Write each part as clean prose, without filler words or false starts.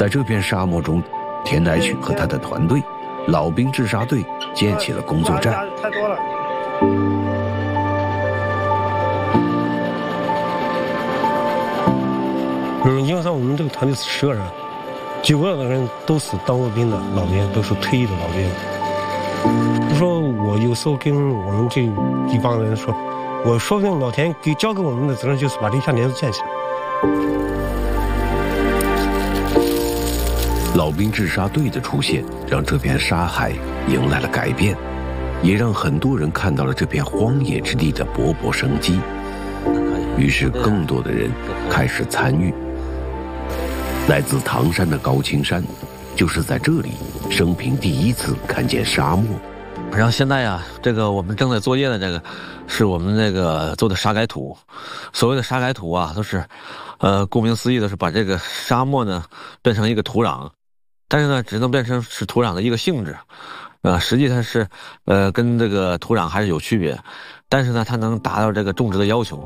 在这片沙漠中，田乃曲和他的团队老兵治沙队建起了工作站。 太多了。 因为我们这个团队是10个人，9个人都是当过兵的老兵，都是退役的老兵。就说我有时候跟我们这一帮人说，我说不定老天交给我们的责任就是把这片林子建起来。 老兵治沙队的出现，让这片沙海迎来了改变，也让很多人看到了这片荒野之地的勃勃生机。于是更多的人开始参与。来自唐山的高青山，就是在这里生平第一次看见沙漠。 然后现在呀，这个我们正在作业的这个，是我们这个做的沙改土。所谓的沙改土啊，都是，顾名思义的是把这个沙漠呢变成一个土壤，但是呢，只能变成是土壤的一个性质，实际上是，跟这个土壤还是有区别，但是呢，它能达到这个种植的要求。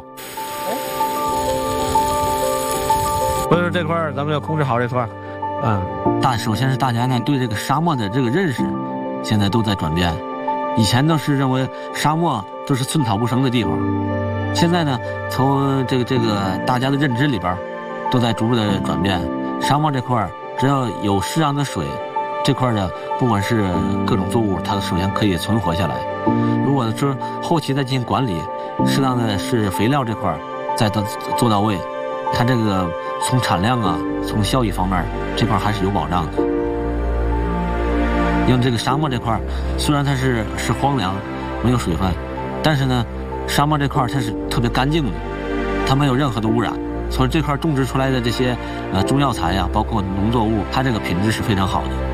所以说这块咱们要控制好这块，首先是大家呢对这个沙漠的这个认识，现在都在转变。以前都是认为沙漠都是寸草不生的地方，现在呢，从这个大家的认知里边，都在逐步的转变。沙漠这块只要有适当的水，这块呢，不管是各种作物，它首先可以存活下来。如果说后期再进行管理，适当的是肥料这块再做到位，它这个从产量啊，从效益方面这块还是有保障的。因为这个沙漠这块虽然它是荒凉，没有水分，但是呢，沙漠这块它是特别干净的，它没有任何的污染，所以这块种植出来的这些中药材呀，包括农作物，它这个品质是非常好的。